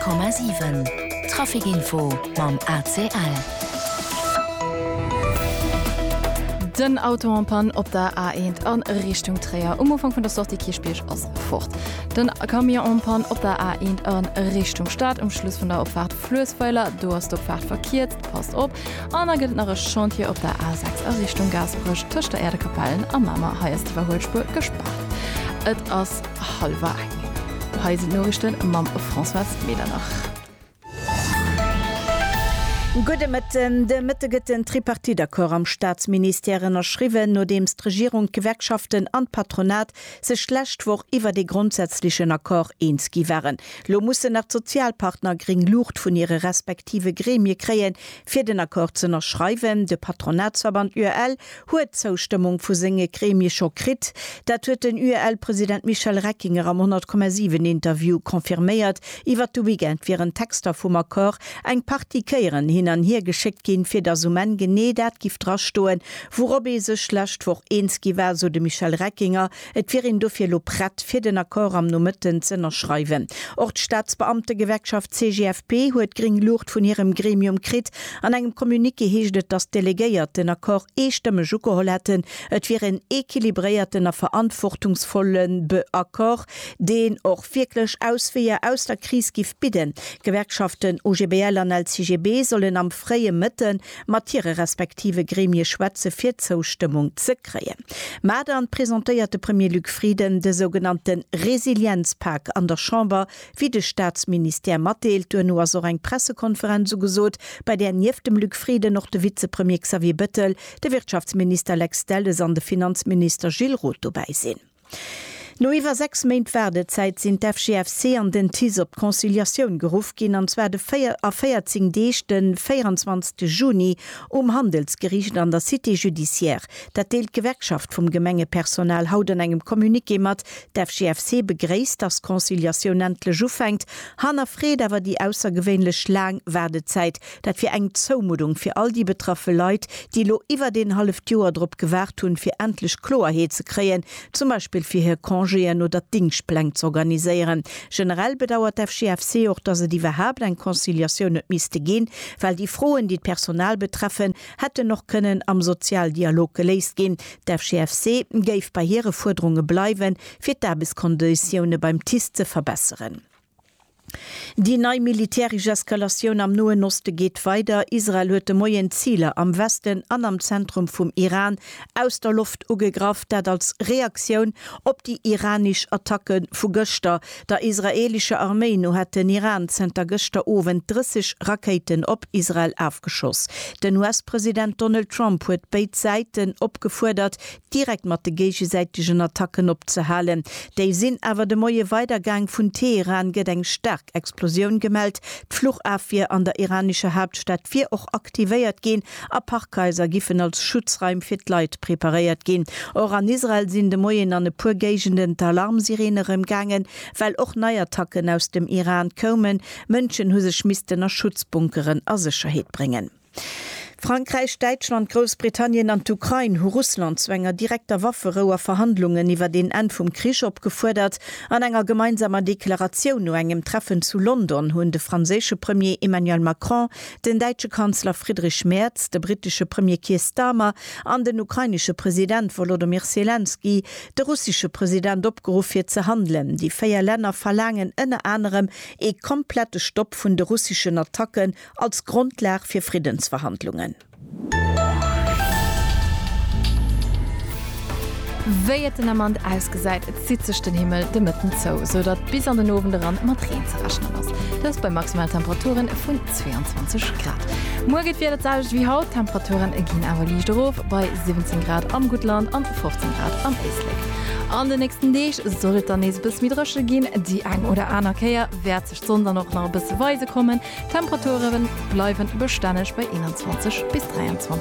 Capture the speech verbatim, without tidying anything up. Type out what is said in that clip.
Komma sieben Trafikinfo mam A C L. Den Autoampan op der A eins an Richtung Träer Umfang von der Sorte Kirchbiersch aus fort. Den Kamionampan op der A eins an Richtung Stadt um Schluss von der Auffahrt Flößweiler, du hast Fahrt verkehrt, passt op. An gilt nach Chantier op der A sechs a Richtung Gasbrüsch Tisch der Erdekapellen am Mama heißt die Verholspur gespart. Et ass halber eng. Heise Norrichten mam François Medernach. Gute Mitten, de Mitte gibt den Tripartidakor am Staatsministerien erschrieben, nur dem Regierung, Gewerkschaften und Patronat se schlecht woch iwwer die grundsätzlichen Akkor einski wären. Lo mussssen nach Sozialpartner gering Lucht von ihre respektive Gremie kreen, fir den Akkor zu erschreiben. De Patronatsverband U L huet Zustimmung vu singe Gremie scho krit. Dat huet den U L-Präsident Michel Reckinger am hundert Komma sieben Interview konfirmiert, iwwer du Weekend wie ein Texter vum Akkor eng Partikéieren hin an hier geschickt gin fir der Summen genedet gift rastoen, worob e se schlecht woch eenskiwer so de Michel Reckinger, et fir in dofir lo Brett fir den Akkor am no Mëtten ze erschreiwen. Ort Staatsbeamte Gewerkschaft C G F P huet gering Lucht vun ihrem Gremium krit, an engem Kommunike heeschtet das Delegéiert den Akkor eestemme Jukoholetten, et fir en équilibrierten a verantwortungsvollen Beakkor, den och virklech ausfeier aus der Krise gif bidden. Gewerkschaften O G B L an L C G B sollen am freie Mitten Mattiere respektive Gremie Schwätze fir Zustimmung ze kreen. Madern präsentierte Premier Luc Frieden de sogenannten Resilienzpack an der Chamber, wie de Staatsminister Matteelt nur so eng Pressekonferenz so gesot, bei der nief dem Luc Frieden noch de Vizepremier Xavier Bettel, de Wirtschaftsminister Lex Delles an de Finanzminister Gilles Roth dabei sinn. No iwwer sechs Meint Werdezeit sind F G F C an den Tis op Konziliation geruf gin anzwer de a feiertzing Deeg den vierundzwanzigsten Juni um Handelsgericht an der Cité Judiciaire. Dat deelt Gewerkschaft vum Gemenge Personal hauden engem Kommuniké mat, d' F G F C begréist, dass Konziliation entle Joufängt, Hanna Fred awer die aussergewwenlech lang Werdezeit, dat fir eng Zoumudung fir all die betraffe Leiit, die lo iwwer den half Joer drop gewahrt hun fir endlich Chlorheet ze kreen, zum Beispiel fir hier Kon oder Dingsplenk zu organisieren. Generell bedauert F G F C auch, dass er die überhaupt eine Konziliation nicht müsste gehen, weil die Frohen, die Personal betreffen, hätte noch können am Sozialdialog gelesen gehen. Der F G F C gave bei ihren Forderungen bleiben, für die Arbeitskonditionen beim T I S zu verbessern. Die neue militärische Eskalation am Nahen Osten geht weiter. Israel huet de moien Ziele am Westen an am Zentrum vom Iran aus der Luft ugegraft, dat als Reaktion op die iranisch Attacken vu Göster. Der israelische Armee no hat den Iran zenter Göster owen dreißig Raketen op Israel aufgeschoss. Den U S-Präsident Donald Trump huet beid Seiten opgefordert, direkt mat de gegenseitigen Attacken opzuhalen. Dei sinn awer de moie Weitergang vun Teheran gedenk stark Explosion gemeldet, Fluchafwehr an der iranische Hauptstadt vier auch aktiviert gehen, a Parkkaiser giffen als Schutzraum für die Leute präpariert gehen. Auch an Israel sind de Moien an de purgegenden Alarmsirenerem gangen, weil auch Neuattacken aus dem Iran kommen, Menschen huse schmisten nach Schutzbunkeren a Sicherheit bringen. Frankreich, Deutschland, Großbritannien und Ukraine hu Russland zwänger direkter Wafferoer Verhandlungen iwwer den End vom Krieg opgefordert. An enger gemeinsamer Deklaration no engem Treffen zu London hunn de französische Premier Emmanuel Macron, den deutsche Kanzler Friedrich Merz, der britische Premier Keir Starmer an den ukrainische Präsident Volodymyr Zelensky, der russische Präsident opgerufen zu handeln. Die vier Länder verlangen unter anderem e komplette Stopp vun de russischen Attacken als Grundlage für Friedensverhandlungen. Wéiet den amand ausgesäit, et sitzech den Himmel de Mëtten zou, so dat bis an den Owen daran Matrien zerrechnen ass. Das bei Maximaltemperaturen vun zweiundzwanzig Grad. Morget wird es wie haut, Temperaturen gehen aber liegt drauf bei siebzehn Grad am Gutland und fünfzehn Grad am Isling. An den nächsten Tag soll es dann bis mit Rösche gehen, die ein oder andere Kehr wird sich Sonntag noch noch ein bisschen weise kommen. Temperaturen bleiben beständig bei einundzwanzig bis dreiundzwanzig